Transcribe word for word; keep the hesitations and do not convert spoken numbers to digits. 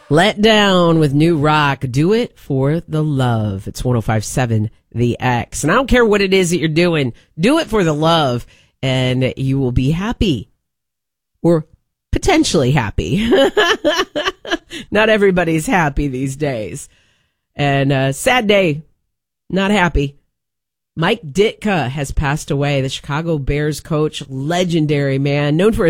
Let Down with New Rock. Do it for the love. It's one oh five point seven The X. And I don't care what it is that you're doing. Do it for the love, and you will be happy. Or potentially happy. Not everybody's happy these days. And uh, sad day. Not happy. Mike Ditka has passed away. The Chicago Bears coach. Legendary man. Known for